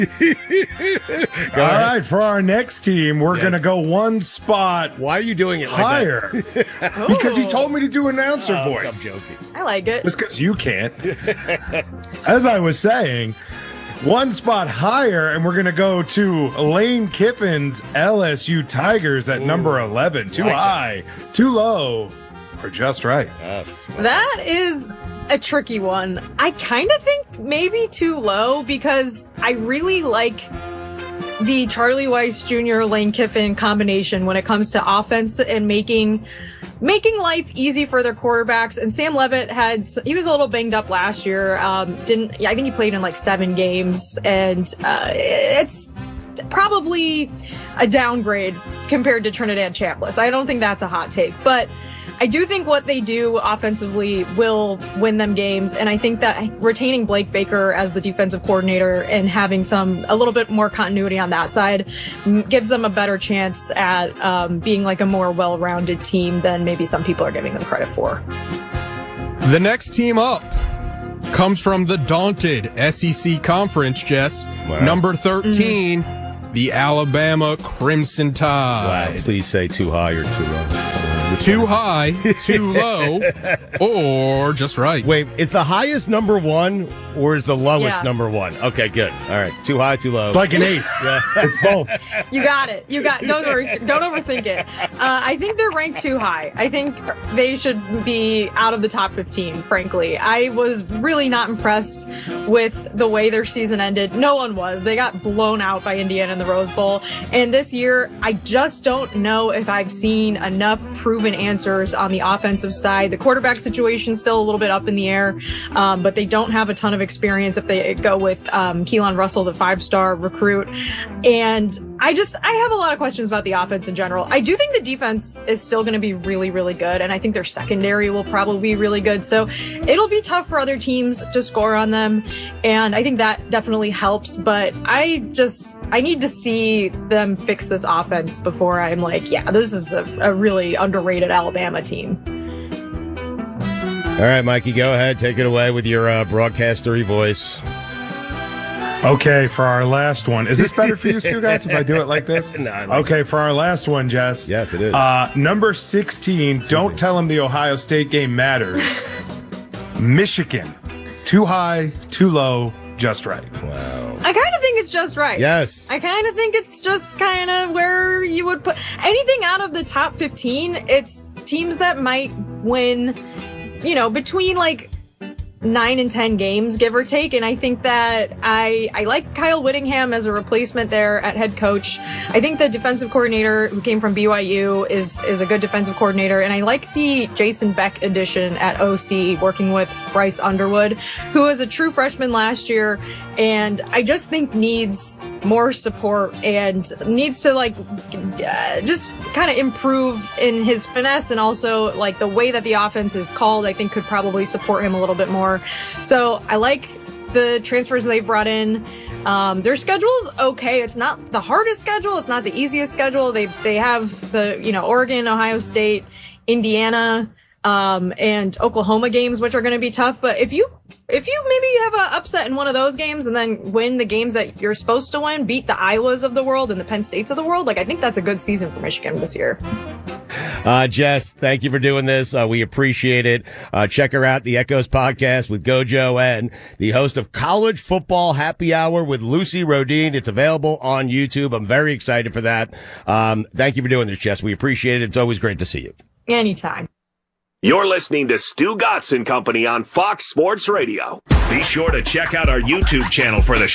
All right, for our next team, we're going to go one spot. Why are you doing it higher? Like Because he told me to do announcer voice. I'm joking. I like it. Just because you can't. As I was saying, one spot higher, and we're going to go to Lane Kiffin's LSU Tigers at number 11. Too high, too low, or just right. That is a tricky one. I kind of think maybe too low because I really like the Charlie Weiss Jr. Lane Kiffin combination when it comes to offense and making life easy for their quarterbacks. And Sam Levitt he was a little banged up last year. I think he played in like 7 games, and it's probably a downgrade compared to Trinidad Chambliss. I don't think that's a hot take, but I do think what they do offensively will win them games, and I think that retaining Blake Baker as the defensive coordinator and having a little bit more continuity on that side gives them a better chance at being like a more well-rounded team than maybe some people are giving them credit for. The next team up comes from the daunted SEC Conference, Jess. Wow. Number 13, the Alabama Crimson Tide. Wow, please say too high or too low. Too high, too low, or just right. Wait, is the highest number 1 or is the lowest Yeah. number 1? Okay, good. All right. Too high, too low. It's like an ace. It's both. You got it. Don't overthink it. I think they're ranked too high. I think they should be out of the top 15, frankly. I was really not impressed with the way their season ended. No one was. They got blown out by Indiana in the Rose Bowl. And this year, I just don't know if I've seen enough proven answers on the offensive side. The quarterback situation's still a little bit up in the air, but they don't have a ton of experience if they go with Keelan Russell, the 5-star recruit. And I have a lot of questions about the offense in general. I do think the defense is still going to be really, really good, and I think their secondary will probably be really good. So it'll be tough for other teams to score on them, and I think that definitely helps. But I need to see them fix this offense before I'm like, yeah, this is a really underrated Alabama team. All right, Mikey, go ahead. Take it away with your broadcastery voice. Okay, for our last one. Is this better for you, Stu guys, if I do it like this? No. Okay, for our last one, Jess. Yes, it is. Number 16, don't tell him the Ohio State game matters. Michigan. Too high, too low, just right. Wow. I kind of think it's just right. Yes. I kind of think it's just kind of where you would put anything out of the top 15. It's teams that might win, between like 9 and 10 games, give or take. And I think that I like Kyle Whittingham as a replacement there at head coach. I think the defensive coordinator who came from BYU is a good defensive coordinator. And I like the Jason Beck addition at OC, working with Bryce Underwood, who was a true freshman last year. And I just think needs more support and needs to just kind of improve in his finesse, and also like the way that the offense is called, I think could probably support him a little bit more. So I like the transfers they've brought in. Their schedule's okay. It's not the hardest schedule. It's not the easiest schedule. They have the, Oregon, Ohio State, Indiana, and Oklahoma games, which are going to be tough. But if you maybe have an upset in one of those games and then win the games that you're supposed to win, beat the Iowas of the world and the Penn States of the world, I think that's a good season for Michigan this year. Jess, thank you for doing this. We appreciate it. Check her out, the Echoes podcast with Gojo and the host of College Football Happy Hour with Lucy Rodine. It's available on YouTube. I'm very excited for that. Thank you for doing this, Jess. We appreciate it. It's always great to see you. Anytime. You're listening to Stu Gatz and Company on Fox Sports Radio. Be sure to check out our YouTube channel for the